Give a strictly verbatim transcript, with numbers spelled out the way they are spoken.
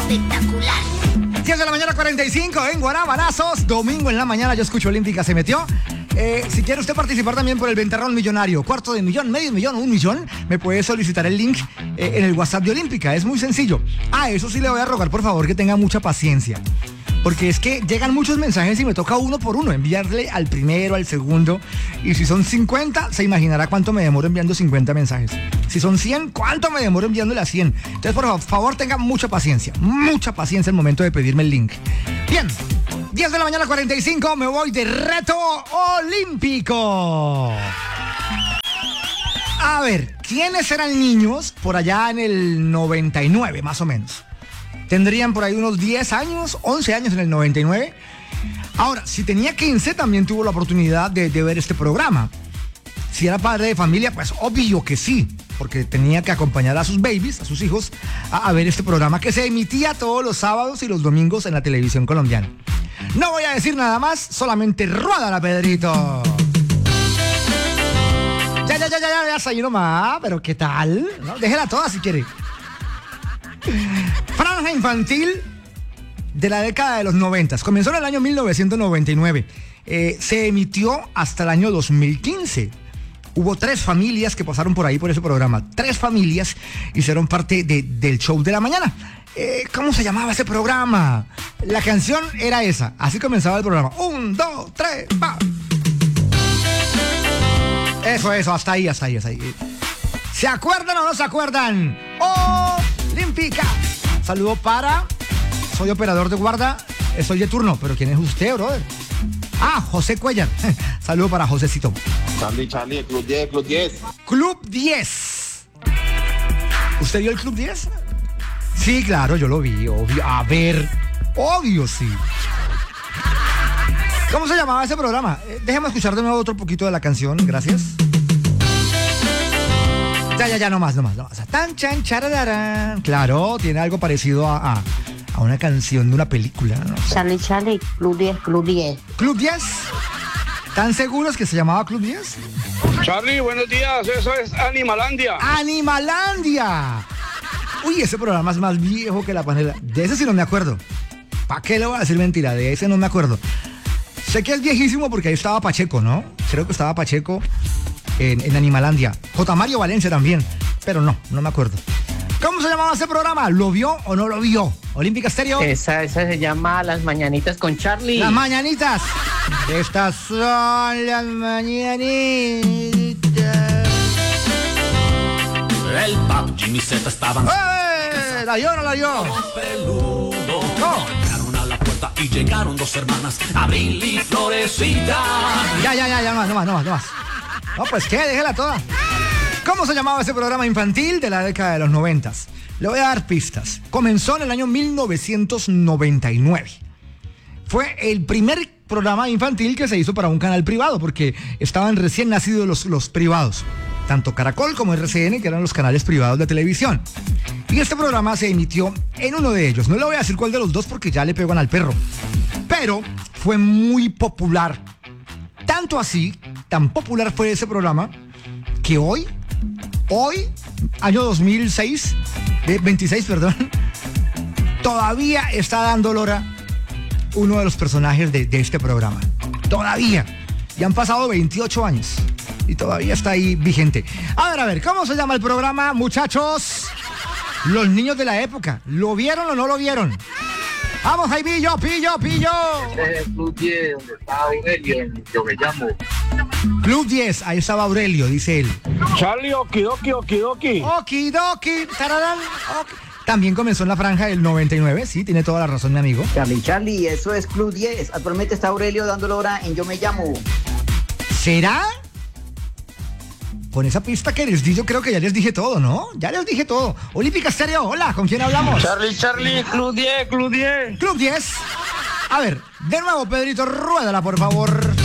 espectacular. diez de la mañana, cuarenta y cinco en Guarabanazos. Domingo en la mañana, yo escucho Olímpica se metió. Eh, si quiere usted participar también por el Ventarrón Millonario, cuarto de millón, medio millón, un millón, me puede solicitar el link eh, en el WhatsApp de Olímpica. Es muy sencillo. Ah, eso sí le voy a rogar, por favor, que tenga mucha paciencia. Porque es que llegan muchos mensajes y me toca uno por uno enviarle al primero, al segundo. Y si son cincuenta, se imaginará cuánto me demoro enviando cincuenta mensajes. Si son cien, cuánto me demoro enviándole a cien. Entonces, por favor, tenga mucha paciencia. Mucha paciencia al momento de pedirme el link. Bien, diez de la mañana, cuarenta y cinco, me voy de reto olímpico. A ver, ¿quiénes eran niños por allá en el noventa y nueve, más o menos? Tendrían por ahí unos diez años, once años en el noventa y nueve. Ahora, si tenía quince, también tuvo la oportunidad de, de ver este programa. Si era padre de familia, pues obvio que sí, porque tenía que acompañar a sus babies, a sus hijos, a, a ver este programa que se emitía todos los sábados y los domingos en la televisión colombiana. No voy a decir nada más, solamente ruédala, Pedrito. Ya, ya, ya, ya, ya, ya, ahí nomás, pero ¿qué tal? ¿No? Déjela toda si quiere. Franja infantil de la década de los noventas. Comenzó en el año mil novecientos noventa y nueve. Eh, se emitió hasta el año dos mil quince. Hubo tres familias que pasaron por ahí por ese programa. Tres familias hicieron parte de, del show de la mañana. Eh, ¿Cómo se llamaba ese programa? La canción era esa. Así comenzaba el programa. Un, dos, tres, va. Eso, eso, hasta ahí, hasta ahí, hasta ahí. ¿Se acuerdan o no se acuerdan? Olímpica. Saludo para... Soy operador de guarda, estoy de turno, pero ¿quién es usted, brother? Ah, José Cuellar. Saludo para Josecito. Charlie, Charlie, Club diez, Club diez. Club diez. ¿Usted vio el Club diez? Sí, claro, yo lo vi, obvio. A ver, obvio, sí. ¿Cómo se llamaba ese programa? Eh, déjame escuchar de nuevo otro poquito de la canción, gracias. Ya, ya, ya, no más, no más, no más. Tan, chan, charararán. Claro, tiene algo parecido a, a, a una canción de una película, ¿no? Charlie, Charlie, Club diez, Club diez. ¿Club diez? ¿Tan seguros que se llamaba Club diez? Charlie, buenos días, eso es Animalandia. ¡Animalandia! Uy, ese programa es más viejo que la panela. De ese sí no me acuerdo. ¿Para qué le voy a decir mentira? De ese no me acuerdo. Sé que es viejísimo porque ahí estaba Pacheco, ¿no? Creo que estaba Pacheco en, en Animalandia. J. Mario Valencia también, pero no, no me acuerdo. ¿Cómo se llamaba ese programa? ¿Lo vio o no lo vio? Olímpica Estéreo. Esa, esa se llama Las Mañanitas con Charlie. Las Mañanitas. Estas son las Mañanitas. El Pap Jimmy Z estaban... ¡Eh! ¿La dio o no la dio? Peludo. No. Llegaron a la puerta y llegaron dos hermanas, Abril y Florecita. Ya, ya, ya, ya, no más, no más, no más, no más. No, pues qué, déjela toda. ¿Cómo se llamaba ese programa infantil de la década de los noventas? Le voy a dar pistas. Comenzó en el año mil novecientos noventa y nueve. Fue el primer programa infantil que se hizo para un canal privado, porque estaban recién nacidos los, los privados. Tanto Caracol como R C N, que eran los canales privados de televisión. Y este programa se emitió en uno de ellos. No le voy a decir cuál de los dos porque ya le pegan al perro. Pero fue muy popular. Tanto así, tan popular fue ese programa, que hoy, hoy, año dos mil seis, veintiséis, perdón, todavía está dando lora uno de los personajes de, de este programa. Todavía. Y han pasado veintiocho años. Y todavía está ahí vigente. A ver, a ver, ¿cómo se llama el programa, muchachos? Los niños de la época. ¿Lo vieron o no lo vieron? Vamos, Jaibillo, pillo, pillo. Este es el Club diez, donde está Aurelio, en Yo Me Llamo. Club diez, ahí estaba Aurelio, dice él. Charlie, okidoki, okidoki. Okidoki, tararán, ok. También comenzó en la franja del noventa y nueve, sí, tiene toda la razón, mi amigo. Charlie, Charlie, eso es Club diez. Actualmente está Aurelio dando hora en Yo Me Llamo. ¿Será? Con esa pista que les di, yo creo que ya les dije todo, ¿no? Ya les dije todo. Olímpica Estéreo, hola, ¿con quién hablamos? Charlie, Charlie, Club diez, Club diez. Club diez. A ver, de nuevo, Pedrito, ruédala, por favor.